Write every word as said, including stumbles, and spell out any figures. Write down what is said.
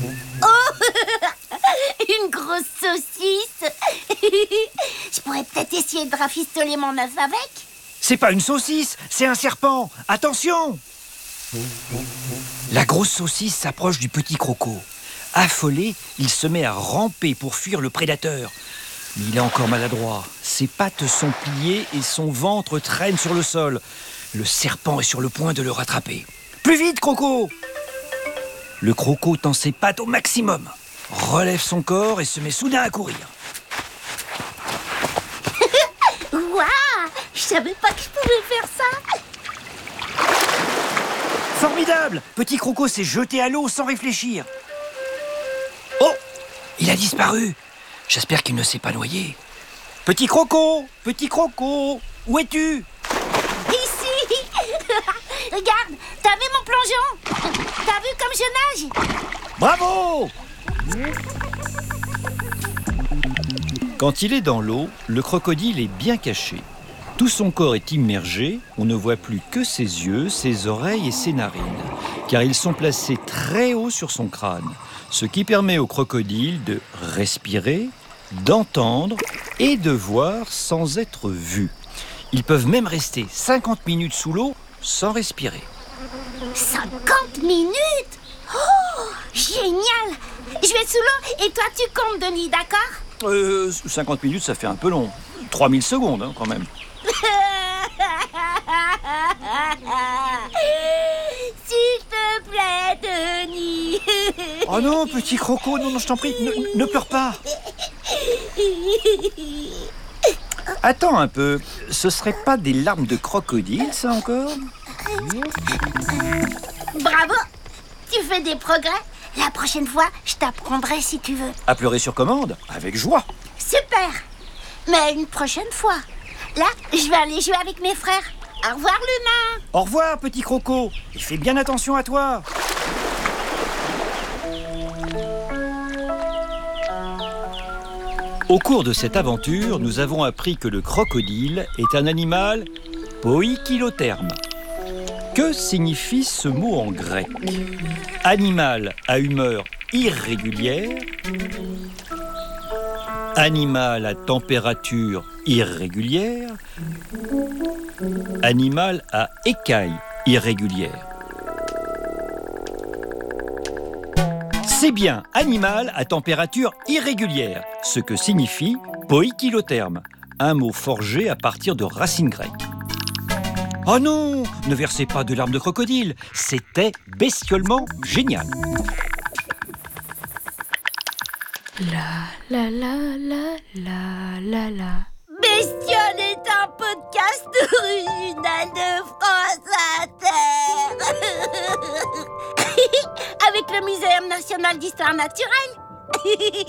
Une grosse saucisse. Je pourrais peut-être essayer de rafistoler mon œuf avec. C'est pas une saucisse, c'est un serpent. Attention! La grosse saucisse s'approche du petit croco. Affolé, il se met à ramper pour fuir le prédateur. Mais il est encore maladroit. Ses pattes sont pliées et son ventre traîne sur le sol. Le serpent est sur le point de le rattraper. Plus vite, Croco! Le croco tend ses pattes au maximum, relève son corps et se met soudain à courir. Waouh! Je savais pas que je pouvais faire ça. Formidable! Petit Croco s'est jeté à l'eau sans réfléchir. Oh! Il a disparu. J'espère qu'il ne s'est pas noyé. Petit Croco! Petit Croco! Où es-tu? Ici. Regarde, t'as vu mon plongeon? T'as vu comme je nage? Bravo! Quand il est dans l'eau, le crocodile est bien caché. Tout son corps est immergé, on ne voit plus que ses yeux, ses oreilles et ses narines, car ils sont placés très haut sur son crâne, ce qui permet au crocodile de respirer, d'entendre et de voir sans être vu. Ils peuvent même rester cinquante minutes sous l'eau sans respirer. cinquante minutes? Oh, génial! Je vais sous l'eau et toi tu comptes, Denis, d'accord? Euh, cinquante minutes, ça fait un peu long. trois mille secondes, hein, quand même. S'il te plaît, Denis. Oh non, petit Croco, non, non, je t'en prie, ne, ne pleure pas. Attends un peu, ce serait pas des larmes de crocodile, ça encore? Bravo, tu fais des progrès. La prochaine fois, je t'apprendrai si tu veux. À pleurer sur commande, avec joie. Super. Mais une prochaine fois. Là, je vais aller jouer avec mes frères. Au revoir, l'humain. Au revoir, petit Croco, et fais bien attention à toi. Au cours de cette aventure, nous avons appris que le crocodile est un animal poikilotherme. Que signifie ce mot en grec? Animal à humeur irrégulière, animal à température irrégulière, animal à écailles irrégulières. C'est bien animal à température irrégulière, ce que signifie poikilotherme, un mot forgé à partir de racines grecques. Oh non, ne versez pas de larmes de crocodile, c'était bestiolement génial. La la la la la la la. Bestiole est un podcast original de France Inter. Avec le Muséum national d'histoire naturelle.